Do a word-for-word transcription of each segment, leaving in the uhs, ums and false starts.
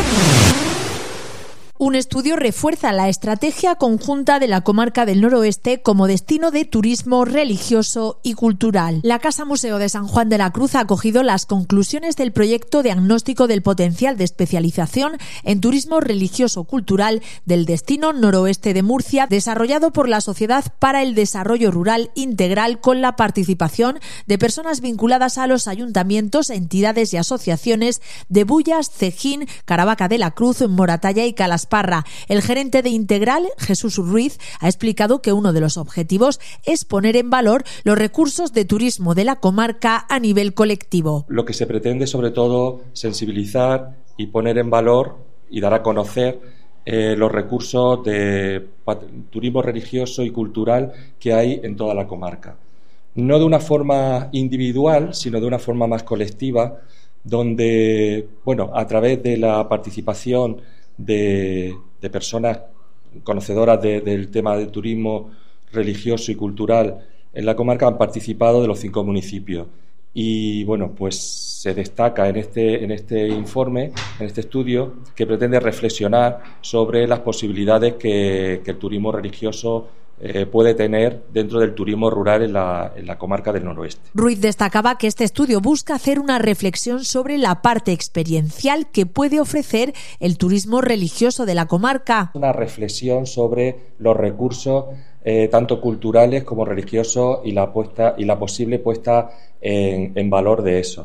Un estudio refuerza la estrategia conjunta de la comarca del Noroeste como destino de turismo religioso y cultural. La Casa Museo de San Juan de la Cruz ha acogido las conclusiones del proyecto Diagnóstico del Potencial de Especialización en Turismo Religioso-Cultural del Destino Noroeste de Murcia, desarrollado por la Sociedad para el Desarrollo Rural Integral, con la participación de personas vinculadas a los ayuntamientos, entidades y asociaciones de Bullas, Cejín, Caravaca de la Cruz, Moratalla y Calasparra. El gerente de Integral, Jesús Ruiz, ha explicado que uno de los objetivos es poner en valor los recursos de turismo de la comarca a nivel colectivo. Lo que se pretende, sobre todo, sensibilizar y poner en valor y dar a conocer eh, los recursos de turismo religioso y cultural que hay en toda la comarca. No de una forma individual, sino de una forma más colectiva, donde, bueno, a través de la participación De, de personas conocedoras de, del tema del turismo religioso y cultural en la comarca, han participado de los cinco municipios. Y bueno, pues se destaca en este, en este informe, en este estudio, que pretende reflexionar sobre las posibilidades que, que el turismo religioso Eh, puede tener dentro del turismo rural en la, en la comarca del Noroeste. Ruiz destacaba que este estudio busca hacer una reflexión sobre la parte experiencial que puede ofrecer el turismo religioso de la comarca. Una reflexión sobre los recursos eh, tanto culturales como religiosos y la, puesta, y la posible puesta en, en valor de eso.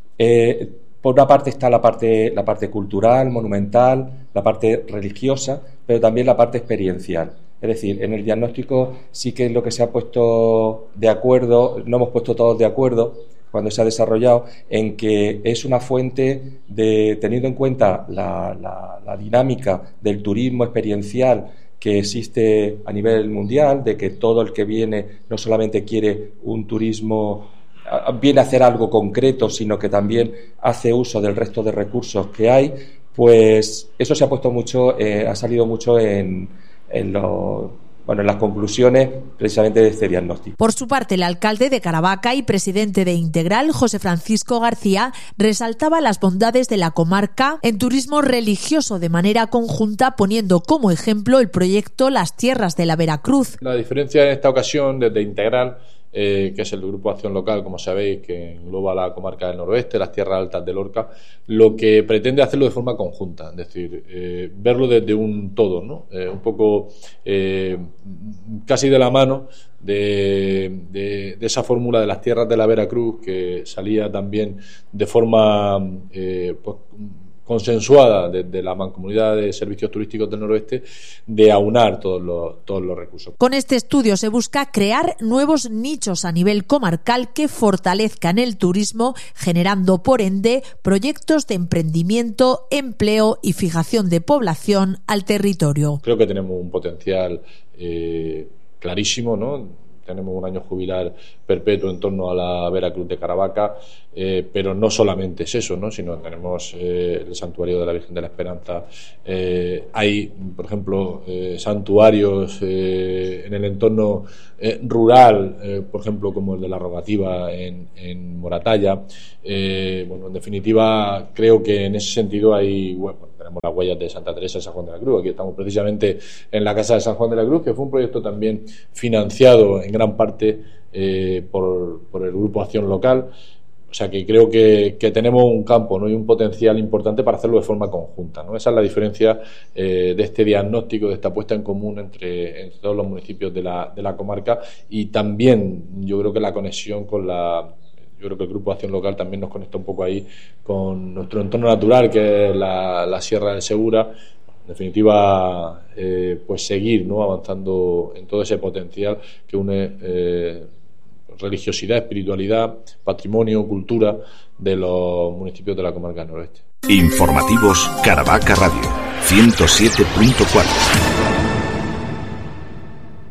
Eh, Por una parte está la parte, la parte cultural, monumental, la parte religiosa, pero también la parte experiencial. Es decir, en el diagnóstico sí que es lo que se ha puesto de acuerdo, no hemos puesto todos de acuerdo cuando se ha desarrollado, en que es una fuente de, teniendo en cuenta la, la, la dinámica del turismo experiencial que existe a nivel mundial, de que todo el que viene no solamente quiere un turismo, viene a hacer algo concreto, sino que también hace uso del resto de recursos que hay, pues eso se ha puesto mucho, eh, ha salido mucho en, en, lo, bueno, en las conclusiones precisamente de este diagnóstico. Por su parte, el alcalde de Caravaca y presidente de Integral, José Francisco García, resaltaba las bondades de la comarca en turismo religioso de manera conjunta, poniendo como ejemplo el proyecto Las Tierras de la Veracruz. La diferencia en esta ocasión desde Integral, Eh, que es el Grupo Acción Local, como sabéis, que engloba la comarca del Noroeste, las tierras altas de Lorca, lo que pretende hacerlo de forma conjunta, es decir, eh, verlo desde un todo, ¿no? Eh, un poco eh, casi de la mano de, de, de esa fórmula de las tierras de la Veracruz, que salía también de forma eh, pues, consensuada desde la Mancomunidad de Servicios Turísticos del Noroeste, de aunar todos los, todos los recursos. Con este estudio se busca crear nuevos nichos a nivel comarcal que fortalezcan el turismo, generando por ende proyectos de emprendimiento, empleo y fijación de población al territorio. Creo que tenemos un potencial eh, clarísimo, ¿no? Tenemos un año jubilar perpetuo en torno a la Veracruz de Caravaca, eh, pero no solamente es eso, ¿no? Sino tenemos eh, el santuario de la Virgen de la Esperanza. Eh, hay, por ejemplo, eh, santuarios eh, en el entorno eh, rural, eh, por ejemplo, como el de la Rogativa en, en Moratalla. Eh, bueno, en definitiva, creo que en ese sentido hay, bueno, tenemos las huellas de Santa Teresa de San Juan de la Cruz. Aquí estamos precisamente en la Casa de San Juan de la Cruz, que fue un proyecto también financiado en gran parte eh, por, por el Grupo Acción Local. O sea que creo que, que tenemos un campo, ¿no? Y un potencial importante para hacerlo de forma conjunta, ¿no? Esa es la diferencia eh, de este diagnóstico, de esta puesta en común entre, entre todos los municipios de la, de la comarca, y también yo creo que la conexión con la... Yo creo que el Grupo Acción Local también nos conecta un poco ahí con nuestro entorno natural, que es la, la Sierra del Segura. En definitiva, eh, pues seguir, ¿no? Avanzando en todo ese potencial que une eh, religiosidad, espiritualidad, patrimonio, cultura de los municipios de la comarca del Noroeste. Informativos Caravaca Radio ciento siete punto cuatro.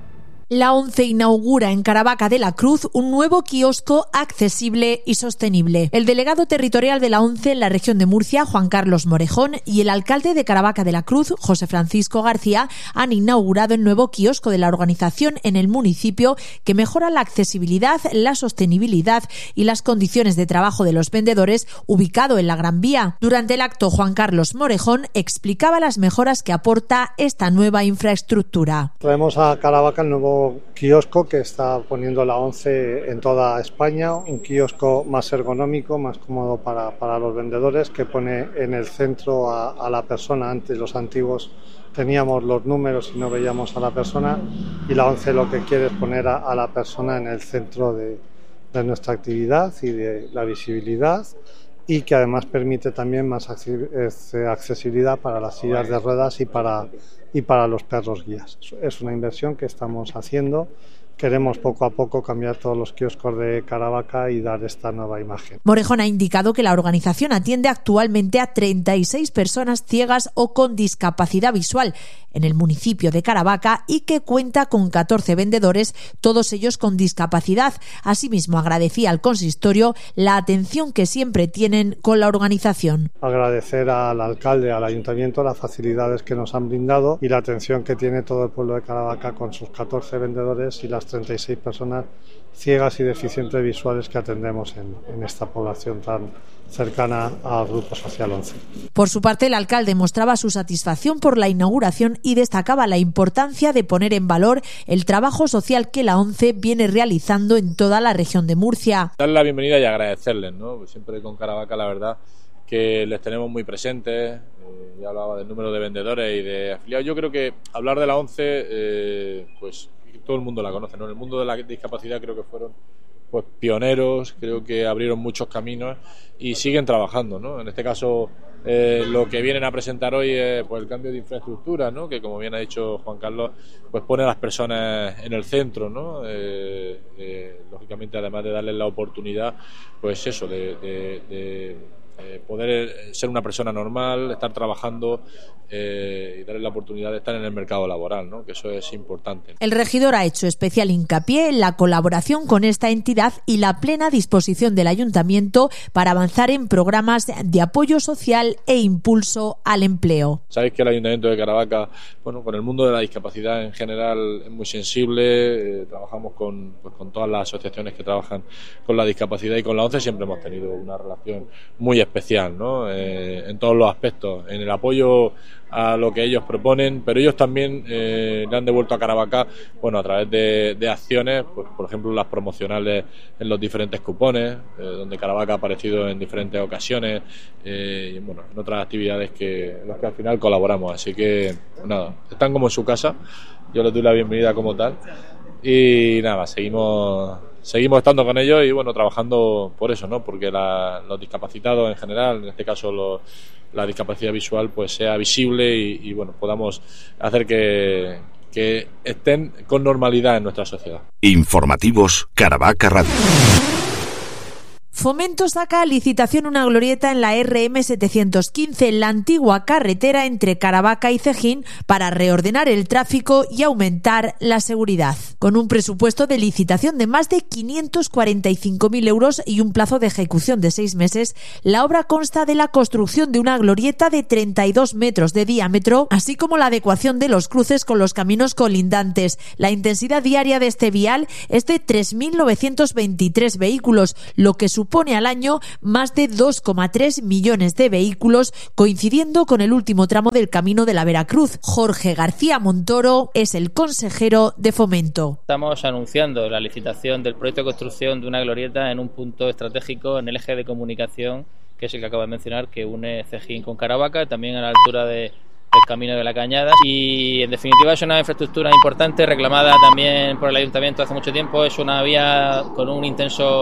La ONCE inaugura en Caravaca de la Cruz un nuevo kiosco accesible y sostenible. El delegado territorial de la ONCE en la región de Murcia, Juan Carlos Morejón, y el alcalde de Caravaca de la Cruz, José Francisco García, han inaugurado el nuevo kiosco de la organización en el municipio que mejora la accesibilidad, la sostenibilidad y las condiciones de trabajo de los vendedores, ubicado en la Gran Vía. Durante el acto, Juan Carlos Morejón explicaba las mejoras que aporta esta nueva infraestructura. Traemos a Caravaca el nuevo kiosco que está poniendo la ONCE en toda España, un kiosco más ergonómico, más cómodo para, para los vendedores, que pone en el centro a, a la persona. Antes los antiguos teníamos los números y no veíamos a la persona, y la ONCE lo que quiere es poner a, a la persona en el centro de, de nuestra actividad y de la visibilidad, y que además permite también más accesibilidad para las sillas de ruedas y para, y para los perros guías. Es una inversión que estamos haciendo. Queremos poco a poco cambiar todos los kioscos de Caravaca y dar esta nueva imagen. Morejón ha indicado que la organización atiende actualmente a treinta y seis personas ciegas o con discapacidad visual en el municipio de Caravaca y que cuenta con catorce vendedores, todos ellos con discapacidad. Asimismo, agradecía al consistorio la atención que siempre tienen con la organización. Agradecer al alcalde, al ayuntamiento, las facilidades que nos han brindado y la atención que tiene todo el pueblo de Caravaca con sus catorce vendedores y las treinta y seis personas ciegas y deficientes visuales que atendemos en, en esta población tan cercana al Grupo Social once. Por su parte, el alcalde mostraba su satisfacción por la inauguración y destacaba la importancia de poner en valor el trabajo social que la ONCE viene realizando en toda la región de Murcia. Darle la bienvenida y agradecerles, ¿no? Pues siempre con Caravaca, la verdad, que les tenemos muy presentes. Eh, ya hablaba del número de vendedores y de afiliados. Yo creo que hablar de la ONCE, eh, pues todo el mundo la conoce, ¿no? En el mundo de la discapacidad creo que fueron pues pioneros, creo que abrieron muchos caminos y siguen trabajando, ¿no? En este caso, eh, lo que vienen a presentar hoy es pues el cambio de infraestructura, ¿no? Que, como bien ha dicho Juan Carlos, pues pone a las personas en el centro, ¿no? Eh, eh, lógicamente, además de darles la oportunidad, pues eso, de, de, de eh, poder ser una persona normal, estar trabajando eh, y darles la oportunidad de estar en el mercado laboral, ¿no? Que eso es importante. El regidor ha hecho especial hincapié en la colaboración con esta entidad y la plena disposición del ayuntamiento para avanzar en programas de apoyo social e impulso al empleo. Sabéis que el ayuntamiento de Caravaca, bueno, con el mundo de la discapacidad en general es muy sensible. Eh, trabajamos con, pues, con todas las asociaciones que trabajan con la discapacidad, y con la ONCE siempre hemos tenido una relación muy especial, ¿no? Eh, en todos los aspectos, en el apoyo a lo que ellos proponen, pero ellos también eh, le han devuelto a Caravaca, bueno, a través de, de acciones, pues por ejemplo las promocionales en los diferentes cupones, eh, donde Caravaca ha aparecido en diferentes ocasiones, eh, y bueno, en otras actividades que en las que al final colaboramos. Así que nada, están como en su casa, yo les doy la bienvenida como tal, y nada, seguimos seguimos estando con ellos y bueno, trabajando por eso, ¿no? Porque la, los discapacitados en general, en este caso los, la discapacidad visual, pues sea visible y, y bueno, podamos hacer que, que estén con normalidad en nuestra sociedad. Informativos Caravaca Radio. Fomento saca a licitación una glorieta en la R M setecientos quince, en la antigua carretera entre Caravaca y Cejín, para reordenar el tráfico y aumentar la seguridad. Con un presupuesto de licitación de más de quinientos cuarenta y cinco mil euros y un plazo de ejecución de seis meses, la obra consta de la construcción de una glorieta de treinta y dos metros de diámetro, así como la adecuación de los cruces con los caminos colindantes. La intensidad diaria de este vial es de tres mil novecientos veintitrés vehículos, lo que supone supone al año más de dos coma tres millones de vehículos, coincidiendo con el último tramo del Camino de la Veracruz. Jorge García Montoro es el consejero de Fomento. Estamos anunciando la licitación del proyecto de construcción de una glorieta en un punto estratégico en el eje de comunicación, que es el que acabo de mencionar, que une Cejín con Caravaca, también a la altura de el Camino de la Cañada, y en definitiva es una infraestructura importante, reclamada también por el ayuntamiento hace mucho tiempo. Es una vía con un intenso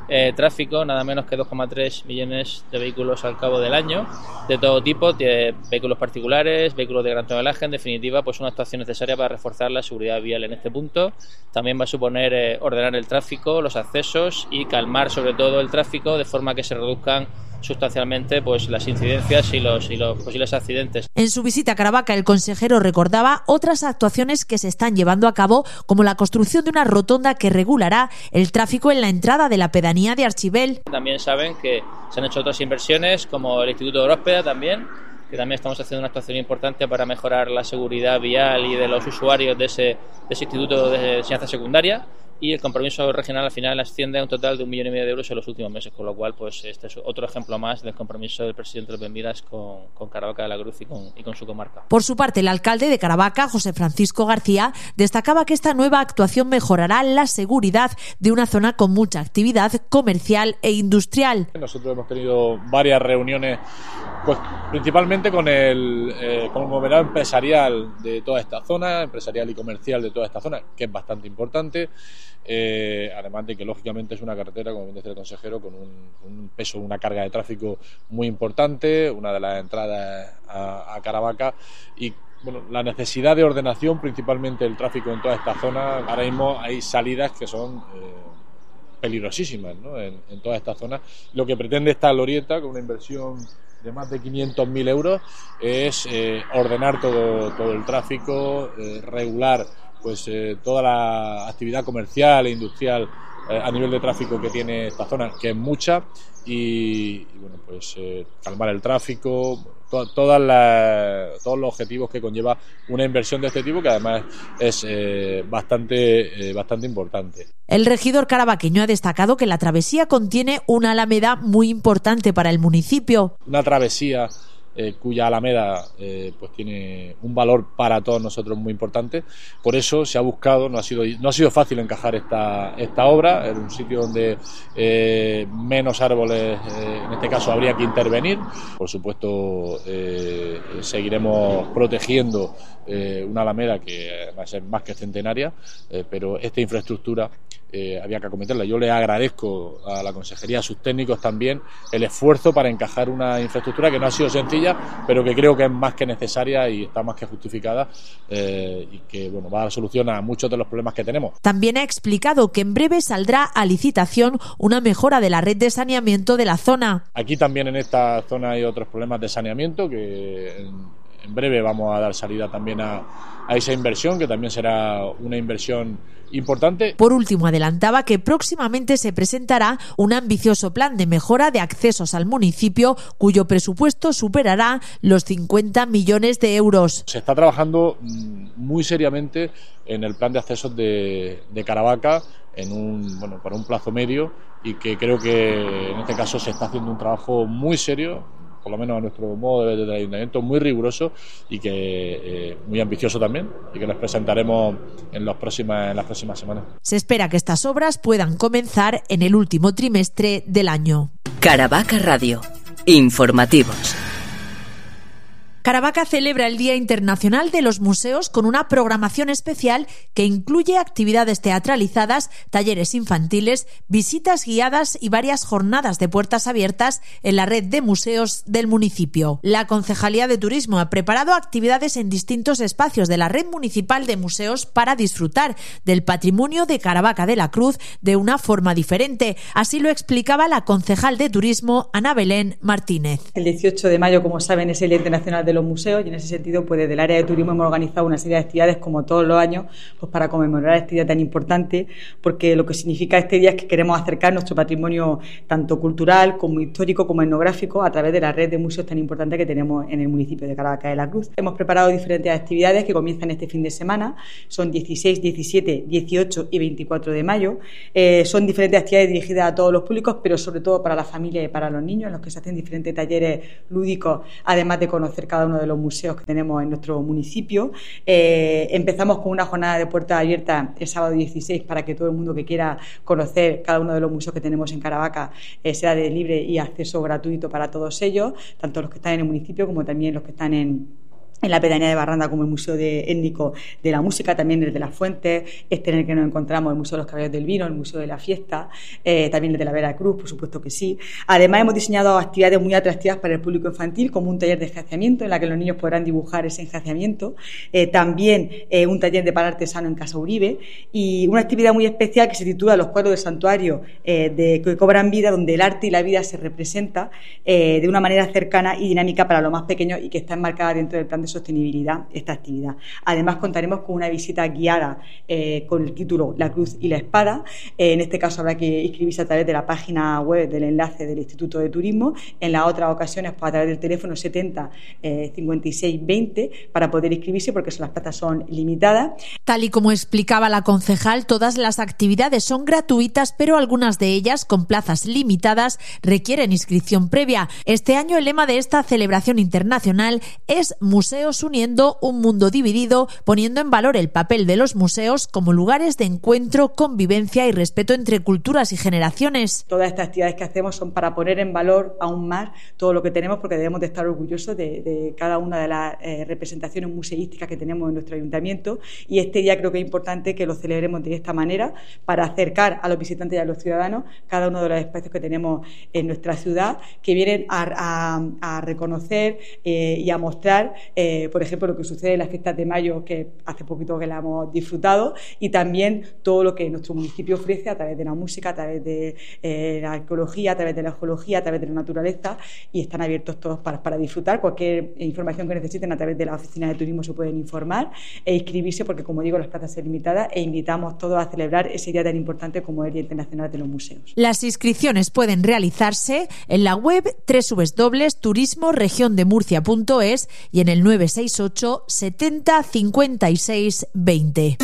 eh, tráfico, nada menos que dos coma tres millones de vehículos al cabo del año, de todo tipo, de vehículos particulares, vehículos de gran tonelaje. En definitiva, pues una actuación necesaria para reforzar la seguridad vial en este punto. También va a suponer eh, ordenar el tráfico, los accesos y calmar sobre todo el tráfico de forma que se reduzcan sustancialmente pues las incidencias y los, y los posibles accidentes. En su visita a Caravaca, el consejero recordaba otras actuaciones que se están llevando a cabo, como la construcción de una rotonda que regulará el tráfico en la entrada de la pedanía de Archibel. También saben que se han hecho otras inversiones, como el Instituto de Oróspeda también, que también estamos haciendo una actuación importante para mejorar la seguridad vial y de los usuarios de ese, de ese instituto de enseñanza secundaria. Y el compromiso regional al final asciende a un total de un millón y medio de euros en los últimos meses, con lo cual pues este es otro ejemplo más del compromiso del presidente López Miras con, con Caravaca de la Cruz y con, y con su comarca. Por su parte, el alcalde de Caravaca, José Francisco García, destacaba que esta nueva actuación mejorará la seguridad de una zona con mucha actividad comercial e industrial. Nosotros hemos tenido varias reuniones, pues principalmente con el eh, conglomerado empresarial de toda esta zona, empresarial y comercial de toda esta zona, que es bastante importante. Eh, además de que lógicamente es una carretera, como bien dice el consejero, con un, un peso, una carga de tráfico muy importante, una de las entradas a, a Caravaca, y bueno, la necesidad de ordenación principalmente del tráfico en toda esta zona. Ahora mismo hay salidas que son eh, peligrosísimas, ¿no? en, en toda esta zona. Lo que pretende esta glorieta, con una inversión de más de quinientos mil euros, es eh, ordenar todo, todo el tráfico, eh, regular pues eh, toda la actividad comercial e industrial eh, a nivel de tráfico que tiene esta zona, que es mucha, y, y bueno, pues eh, calmar el tráfico, to, todas las, todos los objetivos que conlleva una inversión de este tipo, que además es eh, bastante, eh, bastante importante. El regidor caravaqueño ha destacado que la travesía contiene una alameda muy importante para el municipio. Una travesía Eh, cuya alameda eh, pues tiene un valor para todos nosotros muy importante. Por eso se ha buscado, no ha sido no ha sido fácil encajar esta esta obra en un sitio donde eh, menos árboles, eh, en este caso, habría que intervenir. Por supuesto, eh, seguiremos protegiendo eh, una alameda que va a ser más que centenaria, eh, pero esta infraestructura Eh, había que acometerla. Yo le agradezco a la consejería, a sus técnicos también, el esfuerzo para encajar una infraestructura que no ha sido sencilla, pero que creo que es más que necesaria y está más que justificada, eh, y que bueno, va a dar solución a muchos de los problemas que tenemos. También ha explicado que en breve saldrá a licitación una mejora de la red de saneamiento de la zona. Aquí también en esta zona hay otros problemas de saneamiento que en, en breve vamos a dar salida también a, a esa inversión, que también será una inversión importante. Por último, adelantaba que próximamente se presentará un ambicioso plan de mejora de accesos al municipio, cuyo presupuesto superará los cincuenta millones de euros. Se está trabajando muy seriamente en el plan de accesos de, de Caravaca en un, bueno, para un plazo medio, y que creo que en este caso se está haciendo un trabajo muy serio, por lo menos a nuestro modo de ver del ayuntamiento, muy riguroso y que eh, muy ambicioso también, y que nos presentaremos en, los próximas, en las próximas semanas. Se espera que estas obras puedan comenzar en el último trimestre del año. Caravaca Radio. Informativos. Caravaca celebra el Día Internacional de los Museos con una programación especial que incluye actividades teatralizadas, talleres infantiles, visitas guiadas y varias jornadas de puertas abiertas en la red de museos del municipio. La Concejalía de Turismo ha preparado actividades en distintos espacios de la red municipal de museos para disfrutar del patrimonio de Caravaca de la Cruz de una forma diferente. Así lo explicaba la concejal de Turismo, Ana Belén Martínez. El dieciocho de mayo, como saben, es el Día Internacional de los Museos, y en ese sentido, pues desde el área de turismo hemos organizado una serie de actividades, como todos los años, pues para conmemorar este día tan importante, porque lo que significa este día es que queremos acercar nuestro patrimonio tanto cultural como histórico como etnográfico a través de la red de museos tan importante que tenemos en el municipio de Caravaca de la Cruz. Hemos preparado diferentes actividades que comienzan este fin de semana, son dieciséis, diecisiete, dieciocho y veinticuatro de mayo. Eh, son diferentes actividades dirigidas a todos los públicos, pero sobre todo para la familia y para los niños, en los que se hacen diferentes talleres lúdicos, además de conocer cada uno de los museos que tenemos en nuestro municipio. Eh, empezamos con una jornada de puertas abiertas el sábado dieciséis, para que todo el mundo que quiera conocer cada uno de los museos que tenemos en Caravaca eh, sea de libre y acceso gratuito para todos ellos, tanto los que están en el municipio como también los que están en en la pedanía de Barranda, como el Museo de, Étnico de la Música, también el de las Fuentes, este en el que nos encontramos, el Museo de los Caballeros del Vino, el Museo de la Fiesta, eh, también el de la Veracruz, por supuesto que sí. Además, hemos diseñado actividades muy atractivas para el público infantil, como un taller de enjaciamiento, en la que los niños podrán dibujar ese enjaciamiento, eh, también eh, un taller de pan artesano en Casa Uribe, y una actividad muy especial que se titula Los cuadros del santuario eh, de, que cobran vida, donde el arte y la vida se representa eh, de una manera cercana y dinámica para los más pequeños, y que está enmarcada dentro del plan de sostenibilidad esta actividad. Además, contaremos con una visita guiada eh, con el título La Cruz y la Espada. Eh, en este caso habrá que inscribirse a través de la página web del enlace del Instituto de Turismo. En las otras ocasiones, pues, a través del teléfono setenta cincuenta y seis veinte para poder inscribirse, porque las plazas son limitadas. Tal y como explicaba la concejal, todas las actividades son gratuitas, pero algunas de ellas, con plazas limitadas, requieren inscripción previa. Este año el lema de esta celebración internacional es Museos uniendo un mundo dividido, poniendo en valor el papel de los museos como lugares de encuentro, convivencia y respeto entre culturas y generaciones. Todas estas actividades que hacemos son para poner en valor aún más todo lo que tenemos, porque debemos de estar orgullosos de, de cada una de las eh, representaciones museísticas que tenemos en nuestro ayuntamiento, y este día creo que es importante que lo celebremos de esta manera para acercar a los visitantes y a los ciudadanos cada uno de los espacios que tenemos en nuestra ciudad, que vienen a, a, a reconocer eh, y a mostrar eh, por ejemplo, lo que sucede en las fiestas de mayo, que hace poquito que la hemos disfrutado, y también todo lo que nuestro municipio ofrece a través de la música, a través de eh, la arqueología, a través de la geología, a través de la naturaleza, y están abiertos todos para, para disfrutar. Cualquier información que necesiten a través de la oficina de turismo se pueden informar e inscribirse, porque, como digo, las plazas son limitadas, e invitamos todos a celebrar ese día tan importante como el Día Internacional de los Museos. Las inscripciones pueden realizarse en la web doble u doble u doble u punto turismo región de murcia punto es y en el nueve seis ocho setenta cincuenta y seis veinte.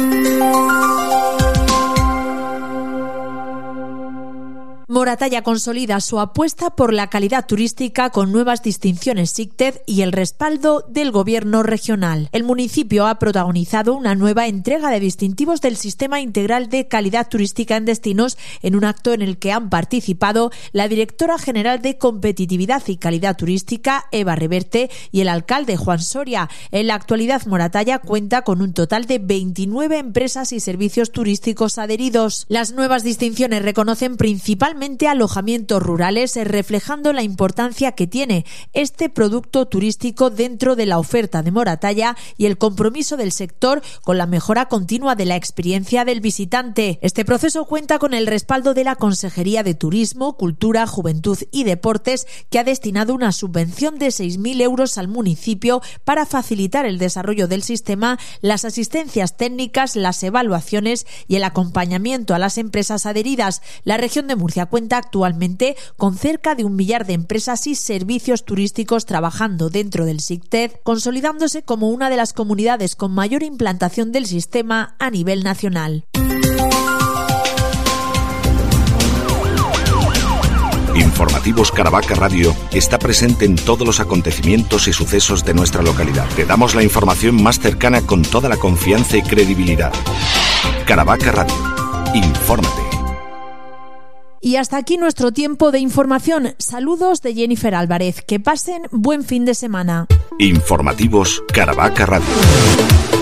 Moratalla consolida su apuesta por la calidad turística con nuevas distinciones SICTED y el respaldo del Gobierno regional. El municipio ha protagonizado una nueva entrega de distintivos del Sistema Integral de Calidad Turística en Destinos, en un acto en el que han participado la directora general de Competitividad y Calidad Turística, Eva Reverte, y el alcalde, Juan Soria. En la actualidad, Moratalla cuenta con un total de veintinueve empresas y servicios turísticos adheridos. Las nuevas distinciones reconocen principalmente alojamientos rurales, reflejando la importancia que tiene este producto turístico dentro de la oferta de Moratalla y el compromiso del sector con la mejora continua de la experiencia del visitante. Este proceso cuenta con el respaldo de la Consejería de Turismo, Cultura, Juventud y Deportes, que ha destinado una subvención de seis mil euros al municipio para facilitar el desarrollo del sistema, las asistencias técnicas, las evaluaciones y el acompañamiento a las empresas adheridas. La región de Murcia cuenta actualmente con cerca de un millar de empresas y servicios turísticos trabajando dentro del SICTED, consolidándose como una de las comunidades con mayor implantación del sistema a nivel nacional. Informativos Caravaca Radio está presente en todos los acontecimientos y sucesos de nuestra localidad. Te damos la información más cercana con toda la confianza y credibilidad. Caravaca Radio. Infórmate. Y hasta aquí nuestro tiempo de información. Saludos de Jennifer Álvarez. Que pasen buen fin de semana. Informativos Caravaca Radio.